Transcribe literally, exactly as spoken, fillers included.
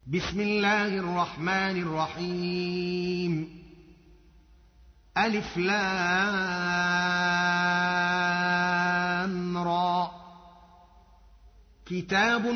بسم الله الرحمن الرحيم ألف لام را كتاب